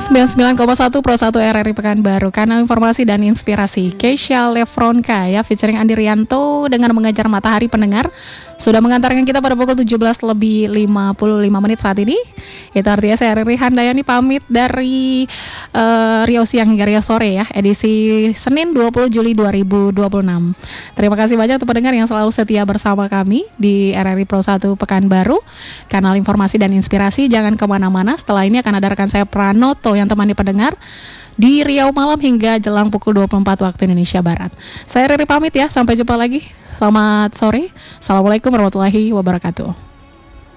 99,1 Pro 1 RRI Pekanbaru, kanal informasi dan inspirasi. Keisha Lefronka ya, featuring Andi Rianto dengan Mengejar Matahari. Pendengar sudah mengantarkan kita pada pukul 17:55 saat ini. Itu artinya saya RRI Handayani pamit dari Riau Siang hingga Riau Sore ya, edisi Senin 20 Juli 2026. Terima kasih banyak untuk pendengar yang selalu setia bersama kami di RRI Pro 1 Pekanbaru, kanal informasi dan inspirasi. Jangan kemana-mana, setelah ini akan ada rekan saya Pranoto yang temani pendengar di Riau Malam hingga jelang pukul 24 waktu Indonesia Barat. Saya Riri pamit ya, sampai jumpa lagi. Selamat sore. Assalamualaikum warahmatullahi wabarakatuh.